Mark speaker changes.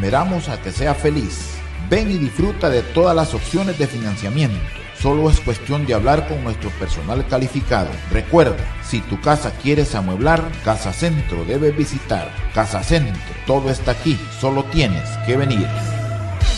Speaker 1: esperamos a que sea feliz. Ven y disfruta de todas las opciones de financiamiento. Solo es cuestión de hablar con nuestro personal calificado. Recuerda, si tu casa quieres amueblar, Casa Centro debes visitar. Casa Centro, todo está aquí, solo tienes que venir.